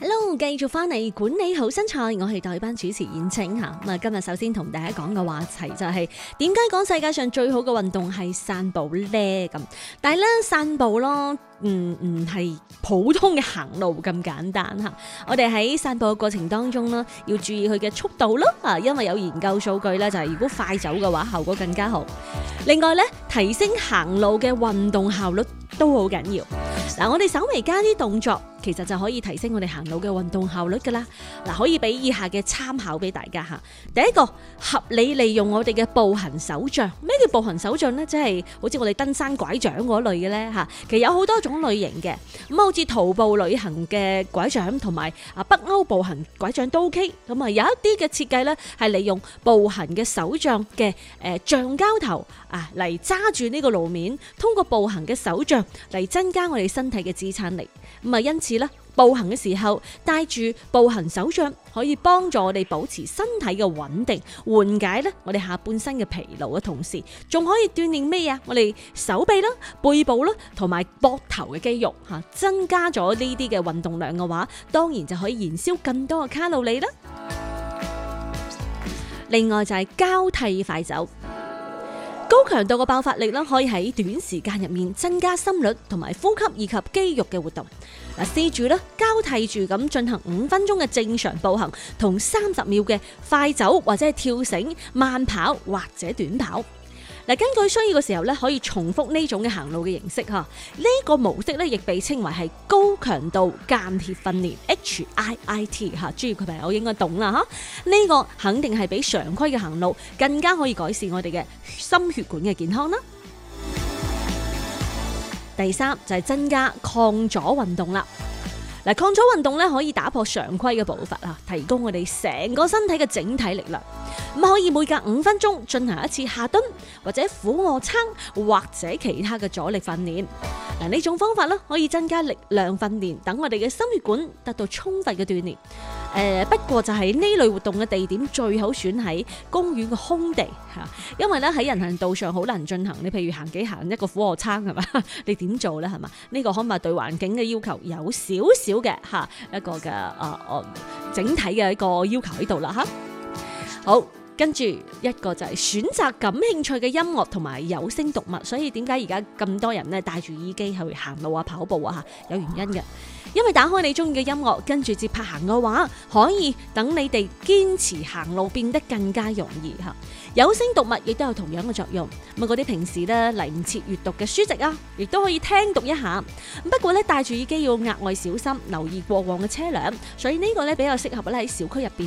Hello，繼續翻嚟管理好身材，我係代班主持燕青吓。咁今日首先同大家講嘅話題就係點解講世界上最好嘅運動係散步咧？咁但係咧散步咯，唔係普通嘅行路咁簡單吓。我哋喺散步嘅過程當中啦，要注意佢嘅速度咯啊，因為有研究數據咧，就係如果快走嘅話，效果更加好。另外咧，提升行路嘅運動效率都好緊要。嗱，我哋稍微加啲動作，其實就可以提升我哋行路嘅運動效率噶啦。嗱，可以俾以下嘅參考俾大家吓。第一個，合理利用我哋嘅步行手杖。咩叫步行手杖呢？即係好似我哋登山拐杖嗰類嘅咧吓。其實有好多種類型嘅，咁好似徒步旅行嘅拐杖同埋北歐步行拐杖都 OK。咁啊有一啲嘅設計咧係利用步行嘅手杖嘅橡膠頭啊嚟揸住呢個路面，通過步行嘅手杖嚟增加我哋身體嘅支撐力。咁啊因此咧，步行嘅時候帶住步行手杖可以幫助我哋保持身體嘅穩定，緩解咧我哋下半身嘅疲勞嘅同時，仲可以鍛煉咩啊？我哋手臂啦、背部啦同埋膊頭嘅肌肉吓，增加咗呢啲嘅運動量嘅話，當然就可以燃燒更多嘅卡路里啦。另外就係交替快走。高強度嘅爆發力啦，可以喺短時間入面增加心率同埋呼吸以及肌肉嘅活動。嗱，試住咧交替住咁進行5分鐘嘅正常步行，同30秒嘅快走或者係跳繩、慢跑或者短跑。嗱，根據需要嘅時候咧，可以重複呢種嘅行路嘅形式嚇。呢個模式咧，亦被稱為係高強度間歇訓練 HIIT 嚇。專業嘅朋友應該懂啦嚇。呢個肯定係比常規嘅行路更加可以改善我哋嘅心血管嘅健康啦。第三就係增加抗阻運動啦。嗱，抗阻運動咧可以打破常規嘅步伐啊，提供我哋成個身體嘅整體力量。咁可以每隔5分鐘進行一次下蹲或者俯臥撐或者其他嘅阻力訓練。嗱，呢種方法咧可以增加力量訓練，等我哋嘅心血管得到充分嘅鍛煉。不過就係呢類活動嘅地點最好選喺公園嘅空地吓，因為咧喺人行道上好難進行。你譬如行一個俯臥撐係嘛，你點做咧係嘛？呢個可能對環境嘅要求有少少嘅吓一個嘅整體嘅一個要求喺度啦吓。好。跟住一個就係選擇感興趣嘅音樂同埋有聲讀物，所以點解而家咁多人咧戴住耳機去行路啊、跑步啊嚇，有原因嘅。因為打開你中意嘅音樂，跟住節拍行嘅話，可以等你哋堅持行路變得更加容易嚇。有聲讀物亦都有同樣嘅作用。咁嗰啲平時咧嚟唔切閱讀嘅書籍啊，亦都可以聽讀一下。不過咧戴住耳機要額外小心，留意過往嘅車輛，所以呢個咧比較適合咧喺小區入邊